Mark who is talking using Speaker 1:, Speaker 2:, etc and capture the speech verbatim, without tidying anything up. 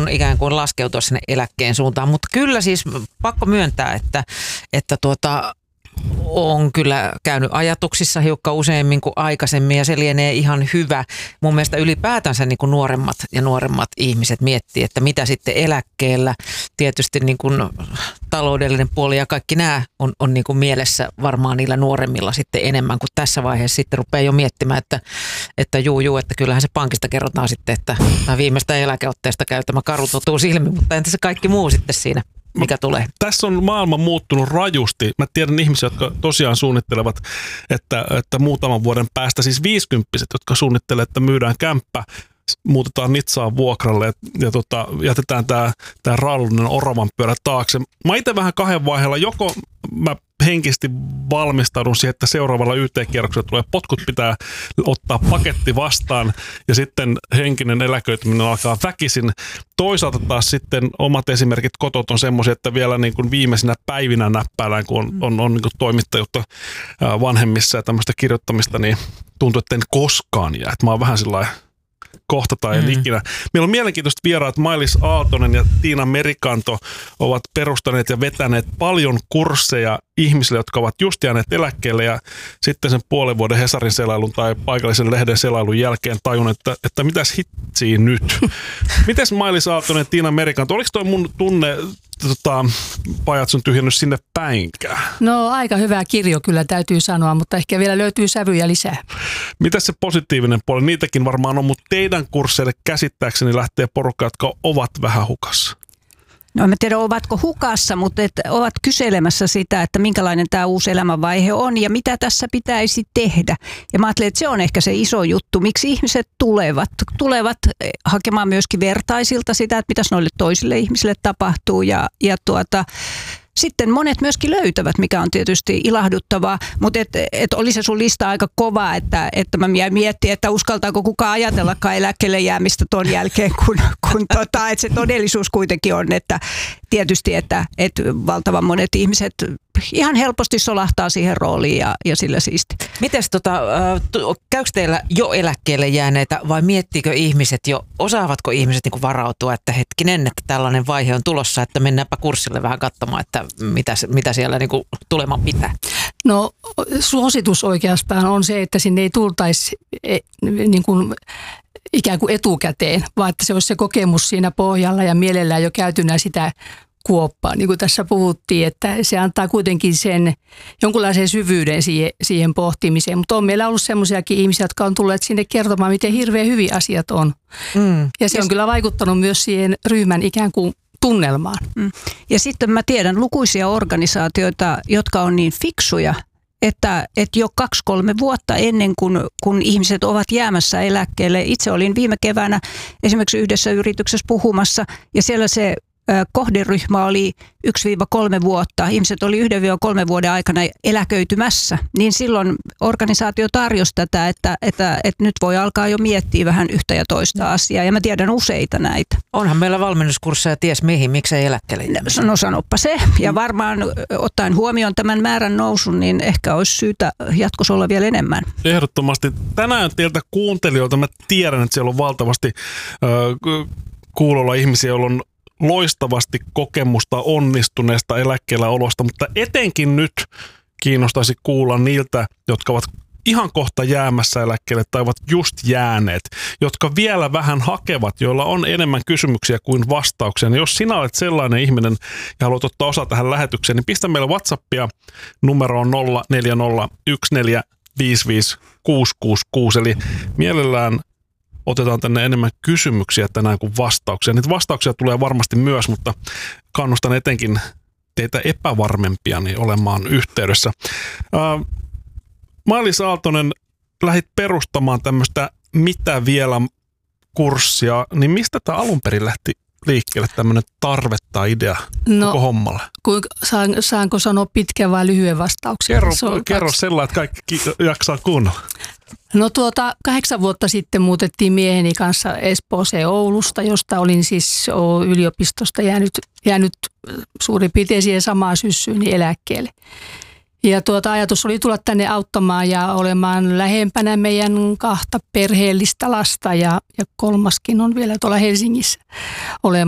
Speaker 1: kuin ikään kuin laskeutua sinne eläkkeen suuntaan. Mutta kyllä siis pakko myöntää, että, että tuota, on kyllä käynyt ajatuksissa hiukka useammin kuin aikaisemmin ja se lienee ihan hyvä. Mun mielestä ylipäätänsä niin kuin nuoremmat ja nuoremmat ihmiset miettii, että mitä sitten eläkkeellä. Tietysti niin kuin taloudellinen puoli ja kaikki nämä on, on niin kuin mielessä varmaan niillä nuoremmilla sitten enemmän kuin tässä vaiheessa sitten rupeaa jo miettimään, että, että juu juu, että kyllähän se pankista kerrotaan sitten, että viimeistä eläkeotteesta käy tämä karu totuus ilmi, mutta entä se kaikki muu sitten siinä? Mikä tulee?
Speaker 2: Tässä on maailma muuttunut rajusti. Mä tiedän ihmisiä, jotka tosiaan suunnittelevat, että, että muutaman vuoden päästä, siis viisikymppiset, jotka suunnittelevat, että myydään kämppä, muutetaan Nitsaan vuokralle ja, ja tota, jätetään tämä tää raadullinen oravan pyörä taakse. Mä itse vähän kahden vaiheella, joko mä henkisesti valmistaudun siihen, että seuraavalla Y T-kierroksella tulee potkut, pitää ottaa paketti vastaan ja sitten henkinen eläköityminen alkaa väkisin. Toisaalta taas sitten omat esimerkit kotot on semmoisia, että vielä niin kuin viimeisinä päivinä näppäillään, kun on, on, on niin kuin toimittajuutta vanhemmissa ja tämmöistä kirjoittamista, niin tuntuu, että en koskaan jää. Että mä oon vähän sellainen kohta tai en mm. ikinä. Meillä on mielenkiintoista vieraat. Mailis Aaltonen ja Tiina Merikanto ovat perustaneet ja vetäneet paljon kursseja ihmisille, jotka ovat just jääneet eläkkeelle ja sitten sen puolen vuoden Hesarin selailun tai paikallisen lehden selailun jälkeen tajun, että, että mitäs hitsiä nyt. Mites Mailis Aaltonen ja Tiina Merikanto, oliko toi mun tunne tota, pajat sun tyhjennys sinne päinkään?
Speaker 3: No aika hyvä kirjo kyllä täytyy sanoa, mutta ehkä vielä löytyy sävyjä lisää.
Speaker 2: Mitäs se positiivinen puoli? Niitäkin varmaan on, mutta teidän kursseille käsittääkseni lähtee porukka, jotka ovat vähän hukassa.
Speaker 4: No en tiedä, ovatko hukassa, mutta et ovat kyselemässä sitä, että minkälainen tämä uusi elämänvaihe on ja mitä tässä pitäisi tehdä. Ja mä ajattelen, että se on ehkä se iso juttu, miksi ihmiset tulevat. Tulevat hakemaan myöskin vertaisilta sitä, että mitäs noille toisille ihmisille tapahtuu ja, ja tuota... Sitten monet myöskin löytävät, mikä on tietysti ilahduttavaa, mutta et, et oli se sun lista aika kova, että, että mä miettin, että uskaltaako kukaan ajatellakaan eläkkeelle jäämistä ton jälkeen, kun, kun tota, että se todellisuus kuitenkin on, että tietysti, että, että valtavan monet ihmiset ihan helposti solahtaa siihen rooliin ja, ja sillä siisti.
Speaker 1: Mites tota, käykö teillä jo eläkkeelle jääneitä vai miettiikö ihmiset jo, osaavatko ihmiset niin kuin varautua, että hetkinen, että tällainen vaihe on tulossa, että mennäänpä kurssille vähän katsomaan, että mitä, mitä siellä niin kuin tuleman pitää?
Speaker 3: No suositus oikeastaan on se, että sinne ei tultaisi niin kuin ikään kuin etukäteen, vaan että se olisi se kokemus siinä pohjalla ja mielellään jo käytynä sitä kuoppaa, niin kuin tässä puhuttiin, että se antaa kuitenkin sen jonkunlaisen syvyyden siihen, siihen pohtimiseen, mutta on meillä ollut semmoisiakin ihmisiä, jotka on tulleet sinne kertomaan, miten hirveän hyviä asiat on. Mm. Ja se on kyllä vaikuttanut myös siihen ryhmän ikään kuin tunnelmaan.
Speaker 4: Mm. Ja sitten mä tiedän lukuisia organisaatioita, jotka on niin fiksuja, että, että jo kaksi kolme vuotta ennen kuin kun ihmiset ovat jäämässä eläkkeelle. Itse olin viime keväänä esimerkiksi yhdessä yrityksessä puhumassa ja siellä se kohderyhmä oli yksi kolme vuotta. Ihmiset oli yhden kolme vuoden aikana eläköitymässä. Niin silloin organisaatio tarjosi tätä, että, että, että nyt voi alkaa jo miettiä vähän yhtä ja toista asiaa. Ja mä tiedän useita näitä.
Speaker 1: Onhan meillä valmennuskursseja ties mihin, miksei eläkkeelle jäämisen.
Speaker 4: No sanoppa se. Ja varmaan ottaen huomioon tämän määrän nousun, niin ehkä olisi syytä jatkossa olla vielä enemmän.
Speaker 2: Ehdottomasti. Tänään teiltä kuuntelijoilta mä tiedän, että siellä on valtavasti äh, kuulolla ihmisiä, joilla on loistavasti kokemusta onnistuneesta eläkkeellä olosta, mutta etenkin nyt kiinnostaisi kuulla niiltä, jotka ovat ihan kohta jäämässä eläkkeelle tai ovat just jääneet, jotka vielä vähän hakevat, joilla on enemmän kysymyksiä kuin vastauksia. Jos sinä olet sellainen ihminen ja haluat ottaa osaa tähän lähetykseen, niin pistä meille WhatsAppia numeroon nolla neljä nolla yksi neljä viisi viisi kuusi kuusi kuusi, eli mielellään otetaan tänne enemmän kysymyksiä tänään kuin vastauksia. Niitä vastauksia tulee varmasti myös, mutta kannustan etenkin teitä epävarmempia niin olemaan yhteydessä. Äh, Mailis Aaltonen, lähdit perustamaan tämmöistä mitä vielä kurssia, niin mistä tämä alun perin lähti liikkeelle tämmöinen tarve tai idea no, koko hommalle?
Speaker 3: Kuinka, saan, saanko sanoa pitkän vai lyhyen vastauksen?
Speaker 2: Kerro, kerro sellainen, että kaikki jaksaa kuunnella.
Speaker 3: No tuota, kahdeksan vuotta sitten muutettiin mieheni kanssa Espooseen Oulusta, josta olin siis yliopistosta jäänyt, jäänyt suurin piirtein siihen samaan syssyyn eläkkeelle. Ja tuota, ajatus oli tulla tänne auttamaan ja olemaan lähempänä meidän kahta perheellistä lasta ja, ja kolmaskin on vielä tuolla Helsingissä olemaan.